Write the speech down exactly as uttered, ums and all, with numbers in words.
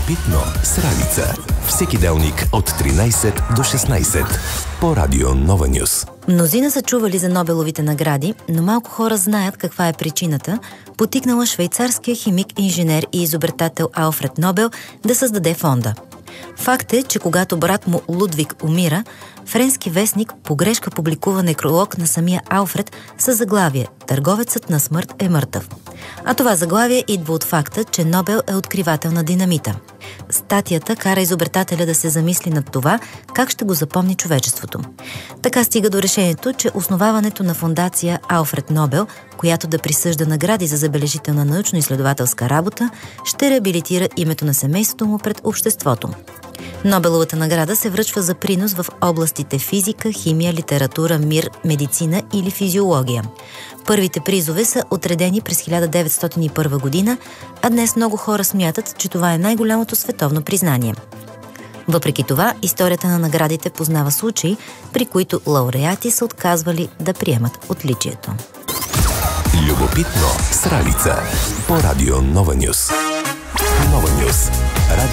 Любопитно с Ралица. Всеки делник от тринайсет до шестнайсет по Радио Нова Нюс. Мнозина са чували за Нобеловите награди, но малко хора знаят каква е причината, потикнала швейцарския химик, инженер и изобретател Алфред Нобел да създаде фонда. Факт е, че когато брат му Лудвиг умира, френски вестник по грешка публикува некролог на самия Алфред със заглавие «Търговецът на смърт е мъртъв». А това заглавие идва от факта, че Нобел е откривател на динамита. Статията кара изобретателя да се замисли над това, как ще го запомни човечеството. Така стига до решението, че основаването на фондация Алфред Нобел, която да присъжда награди за забележителна научно-изследователска работа, ще реабилитира името на семейството му пред обществото. Нобеловата награда се връчва за принос в областите физика, химия, литература, мир, медицина или физиология. Първите призове са отредени през хиляда деветстотин и първа година, а днес много хора смятат, че това е най-голямото световно признание. Въпреки това, историята на наградите познава случаи, при които лауреати са отказвали да приемат отличието. Любопитно с Ралица по Радио Нова Нюс. Нова Нюс.